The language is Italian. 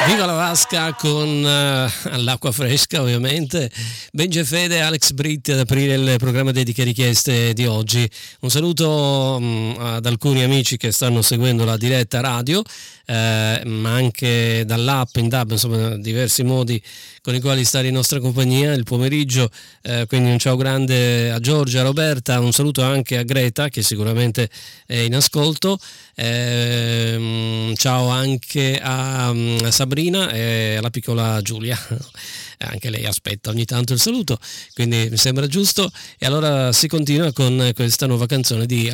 Viva la vasca con l'acqua fresca, ovviamente. Benji Fede, Alex Britt ad aprire il programma dediche richieste di oggi. Un saluto ad alcuni amici che stanno seguendo la diretta radio, ma anche dall'app in DAB, insomma diversi modi con i quali stare in nostra compagnia il pomeriggio, quindi un ciao grande a Giorgia, a Roberta, un saluto anche a Greta che sicuramente è in ascolto, ciao anche a Sabrina e alla piccola Giulia, anche lei aspetta ogni tanto il saluto, quindi mi sembra giusto. E allora si continua con questa nuova canzone di